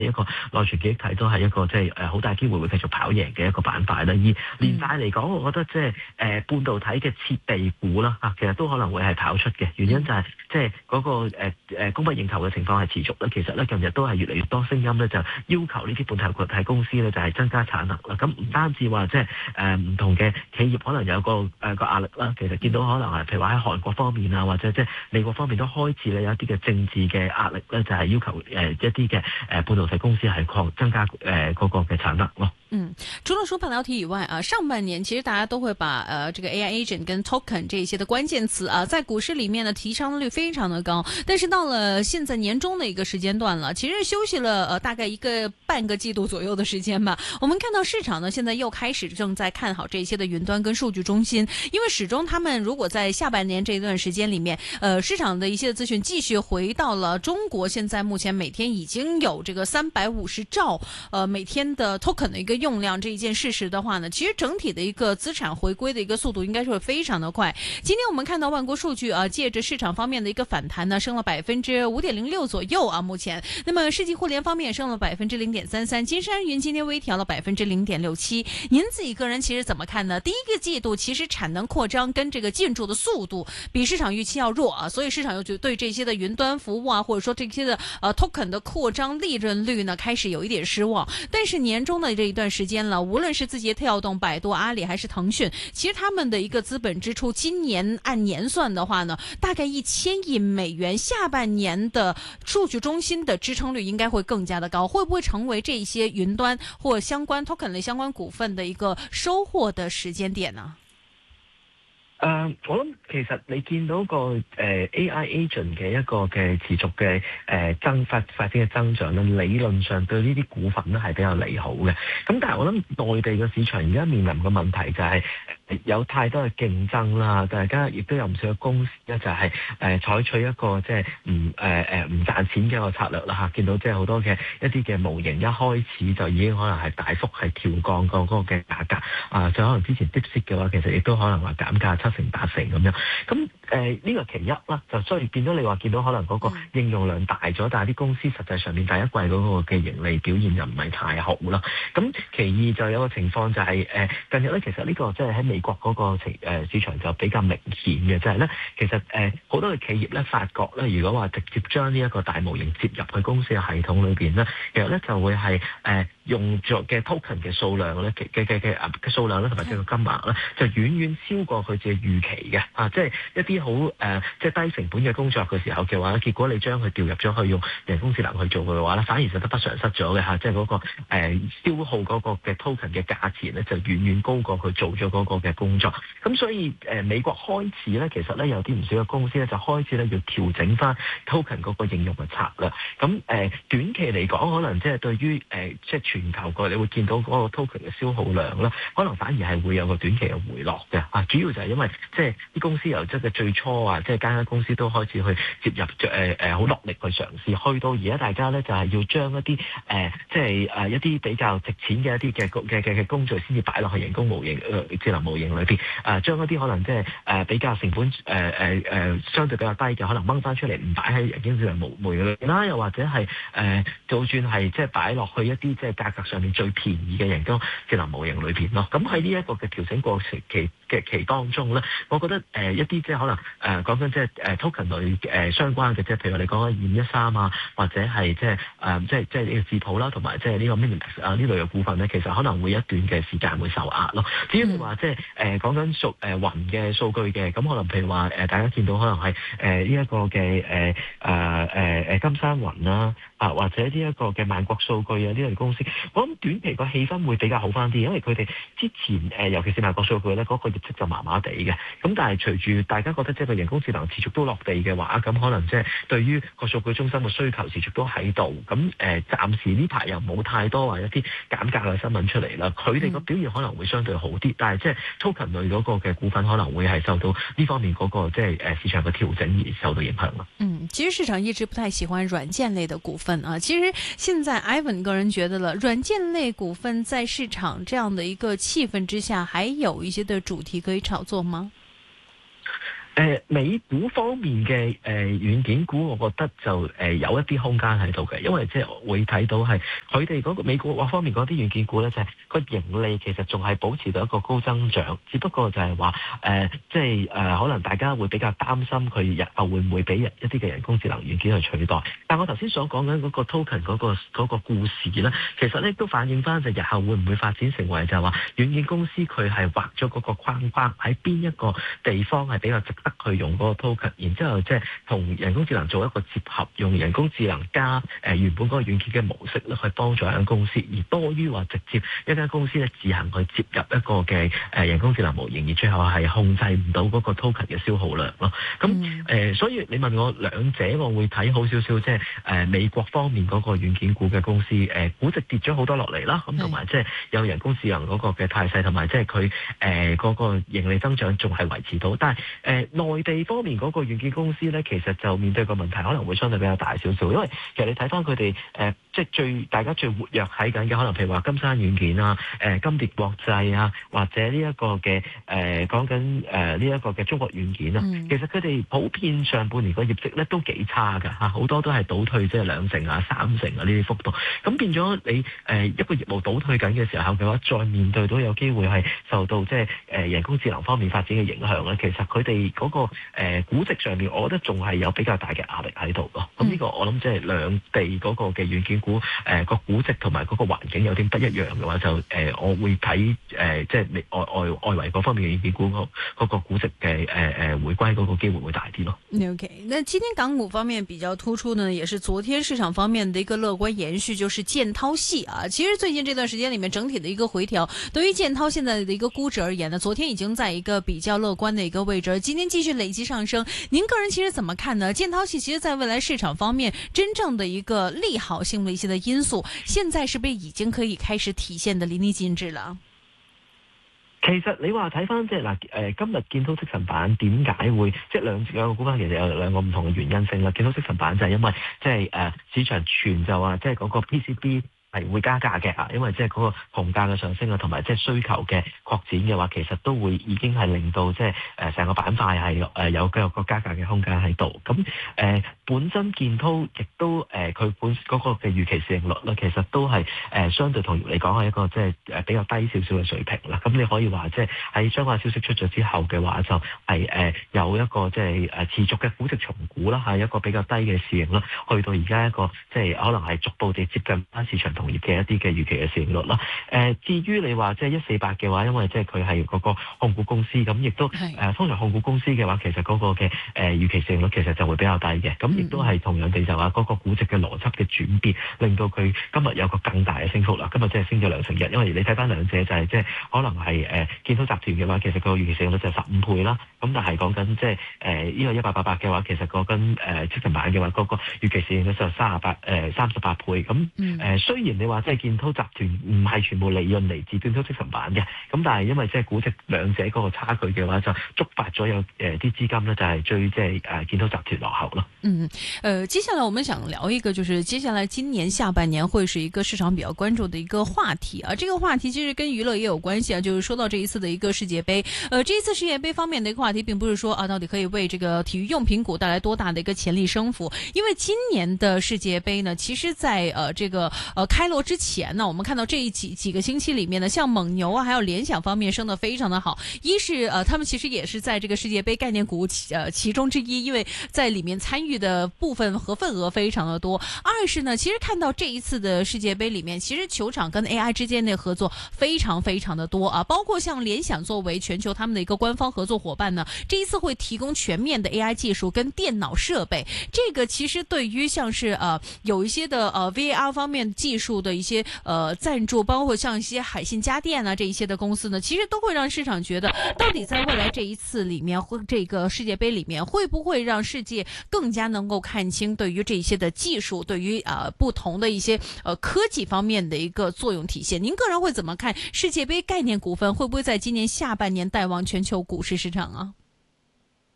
一個內存記憶體都係一個即係好大機會會繼續跑贏嘅一個板塊啦。而連帶嚟講，我覺得即係半導體嘅設備股啦其實都可能會係跑出嘅。原因就係即係嗰個供不應求嘅情況係持續啦。其實咧近日都係越嚟越多聲音咧，就要求呢啲半導體公司咧就係增加產能啦。咁唔單止話即係唔同嘅企業可能有個壓力啦，其實見到可能係譬如話喺韓國方面啊，或者即係美國方面都開始咧有一啲嘅政治嘅壓力咧，就係要求一啲嘅半導體公司係增加嗰個嘅產能咯。 除了說半導體以外啊，上半年其實大家都會把這個 AI agent 跟 token 這些的關鍵詞啊，在股市裏面呢提倡率非常的高。但是到了現在年中的一個時間段了，其實休息了大概半個季度左右的時間吧。我們看到市場呢現在又開始正在看好這些的雲端跟數據中心，因為始終他們如果在下半年這一段時間裏面，市場的一些資訊繼續回到了中國，現在目前每天已經有這個350兆每天的 token 的一個用量這一件事實的話呢，其實整體的一個資產回歸的一個速度應該是會非常的快。今天我們看到萬國數據借着市場方面的一個反彈呢，升了5.06%左右啊，目前。那麼世紀互聯方面升了0.33%，金山雲今天微調了0.67%。您自己個人其實怎麼看呢？第一個季度其實產能擴張跟這個進駐的速度比市場預期要弱啊，所以市場又就對這些的雲端服務啊，或者說這些的token 的擴張利潤率呢，開始有一點失望。但是年中的這一段時間了，無論是字節跳動、百度、阿里還是騰訊，其實他們的一個資本支出，今年按年算的話呢，大概1000億美元。下半年的數據中心的支撐率應該會更加的高，會不會成為這些雲端或相關 token 類相關股份的一個收穫的時間點呢？ 我諗其實你見到個AI agent 嘅一個嘅持續嘅發展嘅增長咧，理論上對呢啲股份咧係比較利好嘅。咁但係我諗內地嘅市場而家面臨嘅問題就係有太多嘅競爭啦，大家亦都有唔少嘅公司咧就係採取一個即係唔賺錢嘅一個策略啦嚇。見到即係好多嘅一啲嘅模型一開始就已經可能係大幅係調降個嗰個嘅價格啊，就可能之前 DeepSeek 嘅話，其實亦都可能話減價7成8成咁樣。咁呢個其一啦，就所以見到可能嗰個應用量大咗，但係啲公司實際上面第一季嗰個嘅盈利表現又唔係太好啦。咁其二就有個情況就係近日咧，其實呢個即係喺美國嗰個市場就比較明顯嘅，就係咧其實好多嘅企業咧發覺咧，如果話直接將呢一個大模型接入去公司嘅系統裏邊咧，其實咧就會係用咗嘅 token 嘅數量咧嘅數量咧同埋即係個金額咧，就遠遠超過佢自己預期嘅啊！即係一啲好即係低成本嘅工作嘅時候嘅話，結果你將佢調入咗去用人工智能去做嘅話咧，反而就得不償失咗嘅嚇，即係嗰個消耗嗰個嘅 token 嘅價錢咧，就遠遠高過佢做咗嗰個嘅工作。咁所以美國開始咧，其實咧有啲唔少嘅公司咧，就開始咧要調整翻 token 嗰個應用嘅策略。咁短期嚟講，可能即係對於即係全球個你會見到嗰個 token 嘅消耗量咧，可能反而係會有個短期嘅回落嘅啊。主要就係因為即係啲公司由即係最初啊，即係間公司都開始去接入好落力去嘗試，去到而家大家咧就係要將一啲即係一啲比較值錢嘅一啲嘅工序先至擺落去人工模型智能模型裏邊，將一啲可能即係比較成本相對比較低嘅，可能掹翻出嚟唔擺喺人工智能模型裏邊啦，又或者係就算係即係擺落去一啲即係價格上面最便宜嘅人工智能模型裏邊咯。咁喺呢一個嘅調整過程期當中咧，我覺得一啲即係可能講緊即係token 類相關嘅，即係譬如你講緊2113啊，或者係即係呢個智譜啦，同埋即係呢個 Minimax 啊呢類嘅股份咧，其實可能會一段嘅時間會受壓咯。至於你話即係講緊雲嘅數據嘅，咁可能譬如話大家見到可能係呢一個嘅金山雲啦。或者呢一個嘅萬國數據啊，呢類公司，我諗短期個氣氛會比較好翻啲，因為佢哋之前尤其是萬國數據咧，嗰個業績就麻麻地嘅。咁但係隨住大家覺得即係個人工智能持續都落地嘅話，咁可能即係對於個數據中心嘅需求持續都喺度。咁暫時呢排又冇太多話一啲減價嘅新聞出嚟啦。佢哋個表現可能會相對好啲，但係即係 token 類嗰個嘅股份可能會係受到呢方面嗰個即係市場嘅調整而受到影響咯。 其實市場一直不太喜歡軟件類的股份。其實現在 Ivan 個人覺得了，軟件類股份在市場這樣的一個氣氛之下，還有一些的主題可以炒作嗎？ 美股方面嘅軟件股，我覺得就有一啲空間喺度嘅，因為即係會睇到係佢哋嗰個美股方面嗰啲軟件股咧，就係個盈利其實仲係保持到一個高增長，只不過就係話即係可能大家會比較擔心佢日後會唔會俾一啲嘅人工智能軟件去取代。但我頭先所講緊嗰個 token 嗰個故事咧，其實咧都反映翻就日後會唔會發展成為就係話軟件公司佢係畫咗嗰個框框喺邊一個地方係比較值得去用嗰個 token， 然之後即係同人工智能做一個結合，用人工智能加原本嗰個軟件嘅模式咧，去幫助一間公司，而多於話直接一間公司咧自行去接入一個嘅人工智能模型，而最後係控制唔到嗰個 token 嘅消耗量咯。咁所以你問我兩者，我會睇好少少，即係美國方面嗰個軟件股嘅公司，估值跌咗好多落嚟啦，咁同埋即係有人工智能嗰個嘅態勢，同埋即係佢嗰個盈利增長仲係維持到。但係內地方面嗰個軟件公司咧，其實就面對個問題可能會相對比較大少少，因為其實你睇翻佢哋即係大家最活躍喺緊嘅，可能譬如話金山軟件啊、金蝶國際啊，或者呢一個嘅講緊呢一個嘅中國軟件啊，其實佢哋普遍上半年個業績咧都幾差㗎嚇，好多都係倒退，即係2成啊、3成啊呢啲幅度。咁變咗你一個業務倒退緊嘅時候嘅話，再面對到有機會係受到即係人工智能方面發展嘅影響咧，其實佢哋嗰個估值上面，我覺得仲係有比較大嘅壓力喺度咯。咁呢個我諗即係兩地嗰個嘅軟件股個估值同埋嗰個環境有啲不一樣嘅話，就我會睇即係外圍嗰方面嘅軟件股嗰個估值嘅回歸嗰個機會會大啲咯。 OK， 那今天港股方面比較突出呢，也是昨天市場方面的一個樂觀延續，就是建滔系啊。其實最近這段時間裏面整體的一個回調，對於建滔現在的一個估值而言呢，昨天已經在一個比較樂觀的一個位置，今天繼續累積上升。您個人其實怎麼看呢？建滔系其實在未來市場方面真正的一個利好性的一些的因素，現在是不是已經可以開始體現得淋漓盡致了？ 其實你話睇翻即係嗱今日建滔積層板點解會即係兩個股份其實有兩個唔同嘅原因性啦。建滔積層板就係因為即係市場傳就話即係嗰個 PCB係會加價嘅，因為即係嗰個銅價嘅上升啊，同埋即係需求嘅擴展嘅話，其實都會已經係令到即係成個板塊係有個加價嘅空間喺度。咁本身建滔亦都佢本嗰個嘅預期市盈率咧，其實都係相對同業嚟講係一個即係比較低少少嘅水平啦。咁你可以話即係喺相關消息出咗之後嘅話，就係有一個即係持續嘅估值重估啦，係一個比較低嘅市盈率，去到而家一個即係可能係逐步地接近翻市場同業嘅一啲嘅預期嘅市盈率啦。至於你話即係148嘅話，因為即係佢係嗰個控股公司，咁亦都通常控股公司嘅話，其實嗰個嘅預期市盈率其實就會比較低嘅。咁亦都係同樣地就話嗰個估值嘅邏輯嘅轉變，令到佢今日有個更大嘅升幅啦。今日即係升咗2成1，因為你睇翻兩者就係即係可能係建滔集團嘅話，其實個預期市盈率就係15倍啦。咁但係講緊即係呢個1888嘅話，其實個跟積層板嘅話，嗰個預期市盈率就38倍。咁雖然你話即係建滔集團唔係全部利潤嚟自建滔積層板嘅，咁但係因為即係估值兩者嗰個差距嘅話，就觸發咗有啲資金咧就係追即係建滔集團落後咯。 接下來我們想聊一個，就是接下來今年下半年會是一個市場比較關注的一個話題啊。這個話題其實跟娛樂也有關係啊，就是說到這一次的一個世界盃，這一次世界盃方面的一個話題，並不是說到底可以為這個體育用品股帶來多大的一個潛力升幅，因為今年的世界盃呢，其實在這個開鑼之前呢，我們看到這幾個星期裏面呢，像蒙牛啊，還有聯想方面升得非常的好。一是他們其實也是在這個世界盃概念股其中之一，因為在裏面參與的部分和份額非常的多。二是呢，其實看到這一次的世界盃裏面，其實球場跟 AI 之間的合作非常非常的多啊，包括像聯想作為全球他們的一個官方合作夥伴呢，這一次會提供全面的 AI 技術跟電腦設備。這個其實對於像是有一些的VAR 方面技術的一些贊助，包括像一些海信家電啊這一些的公司呢，其實都會讓市場覺得，到底在未來這一次裏面，或這個世界盃裏面，會不會讓世界更加能夠看清對於這些的技術，對於不同的一些科技方面的一個作用體現？您個人會怎麼看世界盃概念股份會不會在今年下半年帶旺全球股市市場啊？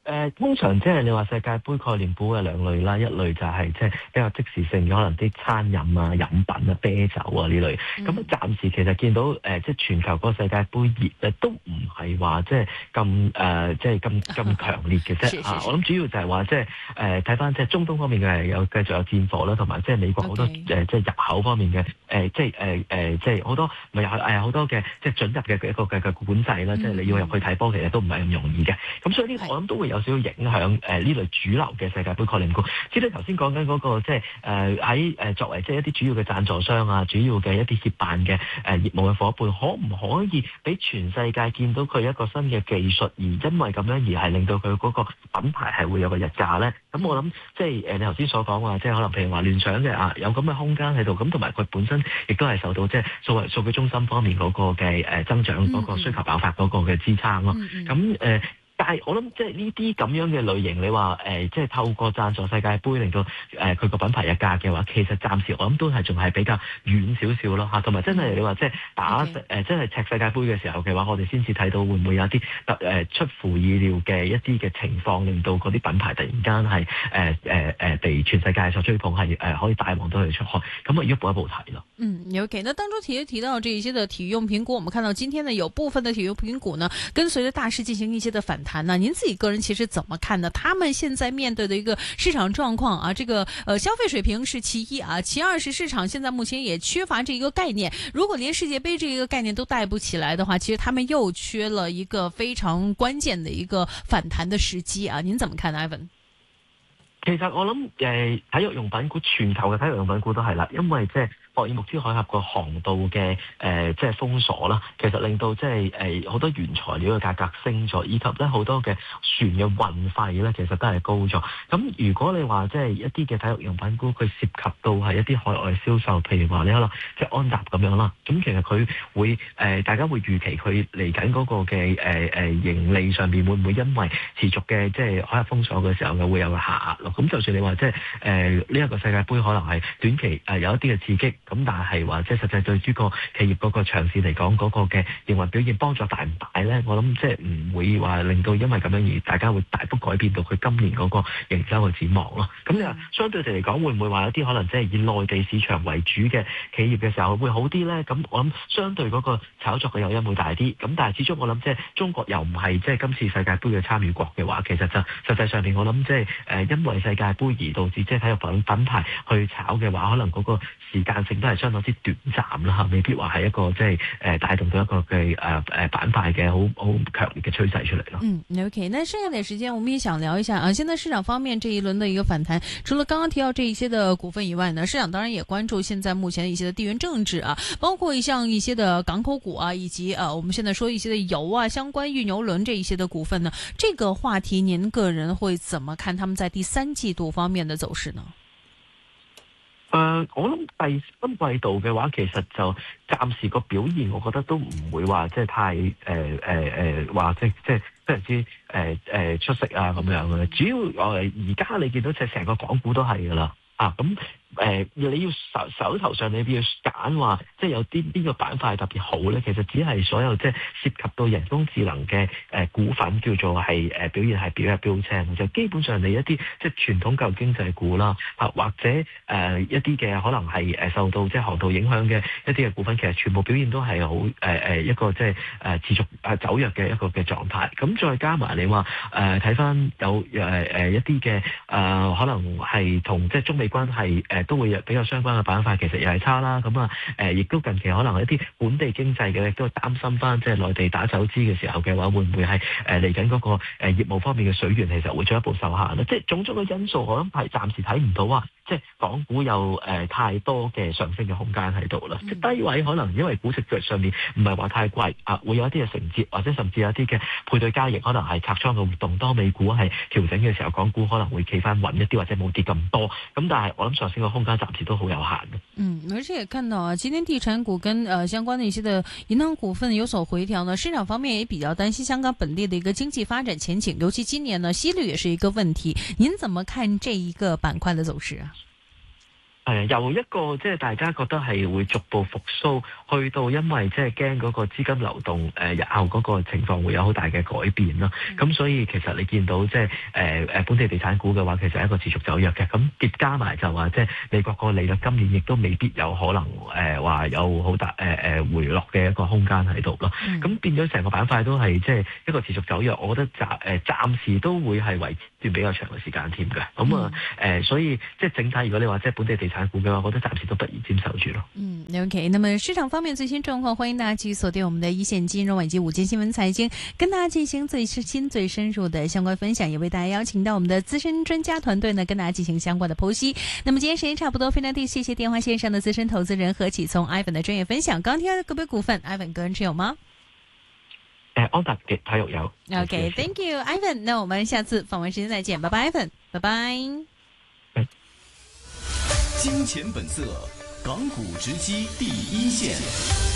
通常即係你話世界盃概念股嘅兩類啦，一類就係即係比較即時性嘅，可能啲餐飲啊、飲品啊、啤酒啊呢類。咁暫時其實見到即係全球嗰個世界盃熱都唔係話即係咁即係咁強烈嘅啫。我諗主要就係話即係睇翻即係中東方面嘅繼續有戰火啦，同埋即係美國好多即係入口方面嘅即係好多好多嘅即係准入嘅一個嘅管制啦。即係你要入去睇波，其實都唔係咁容易嘅。咁所以呢個我諗都會有少少影響呢類主流嘅世界盃概念股。至於你頭先講緊嗰個即係喺作為即係一啲主要嘅贊助商啊，主要嘅一啲協辦嘅業務嘅夥伴，可唔可以俾全世界見到佢一個新嘅技術，而因為咁樣而係令到佢嗰個品牌係會有個日價咧？咁我諗即係你頭先所講話，即係可能譬如話聯想嘅有咁嘅空間喺度，咁同埋佢本身亦都係受到即係數據中心方面嗰個嘅增長嗰個需求爆發嗰個嘅支撐咯。咁但係我諗即係呢啲咁樣嘅類型，你話即係透過贊助世界盃令到佢個品牌日價嘅話，其實暫時我諗都係仲係比較遠少少咯嚇。同埋真係你話即係打真係踢世界盃嘅時候嘅話，我哋先至睇到會唔會有一啲出乎意料嘅一啲嘅情況，令到嗰啲品牌突然間係被全世界所追捧，係可以帶旺到佢出海。咁啊，一步一步睇咯。 OK。那當中提到這一些的體育用品股，我們看到今天呢有部分的體育用品股呢，跟隨着大市進行一些的反彈呢，您自己個人其實怎麼看呢？他們現在面對的一個市場狀況啊，這個消費水平是其一啊，其二是市場現在目前也缺乏這一個概念。如果連世界盃這一個概念都帶不起來的話，其實他們又缺了一個非常關鍵的一個反彈的時機啊。您怎麼看呢， Ivan？ 其實我諗體育用品股，全球嘅體育用品股都係啦，因為即係霍爾木茲海峽個航道嘅即係封鎖啦，其實令到即係好多原材料嘅價格升咗，以及咧好多嘅船嘅運費咧，其實都係高咗。咁如果你話即係一啲嘅體育用品股，佢涉及到係一啲海外銷售，譬如話你可能即係安踏咁樣啦，咁其實佢會大家會預期佢嚟緊嗰個嘅盈利上面會唔會因為持續嘅即係海峽封鎖嘅時候嘅會有個下壓咯？咁就算你話即係呢一個世界盃可能係短期有一啲嘅刺激，咁但係話即係實際對於個企業嗰個長線嚟講嗰個嘅營運表現幫助大唔大咧？我諗即係唔會話令到因為咁樣而大家會大幅改變到佢今年嗰個營收嘅展望咯。咁你話相對地嚟講，會唔會話有啲可能即係以內地市場為主嘅企業嘅時候會好啲咧？咁我諗相對嗰個炒作嘅誘因會大啲。咁但係始終我諗即係中國又唔係即係今次世界盃嘅參與國嘅話，其實就實際上面我諗即係因為世界盃而導致即係體育品牌去炒嘅話，可能嗰個時間性都係相當之短暫啦嚇，未必話係一個即係帶動到一個嘅板塊嘅好強烈嘅趨勢出嚟咯。 OK， 那剩下點時間，我們也想聊一下啊。現在市場方面這一輪的一個反彈，除了剛剛提到這一些的股份以外呢，市場當然也關注現在目前的一些的地緣政治啊，包括像一些的港口股啊，以及我們現在說一些的油啊相關運油輪這一些的股份呢，這個話題您個人會怎麼看他們在第三季度方面的走勢呢？ 我諗第三季度嘅話，其實就暫時個表現，我覺得都唔會話即係太話即係非常之出色啊咁樣嘅。主要而家你見到即係成個港股都係噶啦啊咁。你要手頭上你要揀話，即係有啲邊個板塊特別好咧？其實只係所有即係涉及到人工智能嘅股份叫做係表現係表一標青，就基本上你一啲即係傳統舊經濟股啦，或者一啲嘅可能係受到即係航道影響嘅一啲嘅股份，其實全部表現都係好一個即係持續走弱嘅一個嘅狀態。咁再加埋你話睇翻有一啲嘅可能係同即係中美關係都會比較相關嘅板塊，其實又係差啦。咁亦都近期可能一啲本地經濟嘅，亦都擔心翻，即係內地打走資嘅時候嘅話，會唔會係嚟緊嗰個業務方面嘅水源，其實會進一步受限咧？即係種種嘅因素，我諗係暫時睇唔到話，即係港股有太多嘅上升嘅空間喺度啦。即係低位可能因為估值上面唔係話太貴啊，會有一啲嘅承接，或者甚至有一啲嘅配對交易，可能係拆倉嘅活動。當美股係調整嘅時候，港股可能會企翻穩一啲，或者冇跌咁多。咁但係我諗上升嘅空間暫時都好有限嘅。 而且也看到啊，今天地產股跟相關的一些的銀行股份有所回調呢，市場方面也比較擔心香港本地的一個經濟發展前景，尤其今年呢息率也是一個問題。您怎麼看這一個板塊的走勢啊？ 係由一個即係大家覺得係會逐步復甦，去到因為即係驚嗰個資金流動日後嗰個情況會有好大嘅改變啦。咁所以其實你見到即係本地地產股嘅話，其實係一個持續走弱嘅。咁疊加埋就話即係美國個利率今年亦都未必有可能話有好大回落嘅一個空間喺度咯。咁變咗成個板塊都係即係一個持續走弱，我覺得暫時都會係維持段比較長嘅時間添嘅。咁所以即係整體如果你話即係本地地產股嘅話，我覺得暫時都不宜接受住咯。 OK。那麼市場方面最新狀況，歡迎大家繼續鎖定我們的一線金融以及午間新聞財經，跟大家進行最新最深入的相關分享，也為大家邀請到我們的資深專家團隊呢，跟大家進行相關的剖析。那麼今天時間差不多，非常謝謝電話線上的資深投資人何啟聰 Ivan 的專業分享。剛聽到個別股份 Ivan 個人持有嗎？ 安踏嘅體育有。 OK，Thank you Ivan。那我們下次訪問時間再見，拜拜 Ivan， 拜拜。 金錢本色，港股直擊第一線。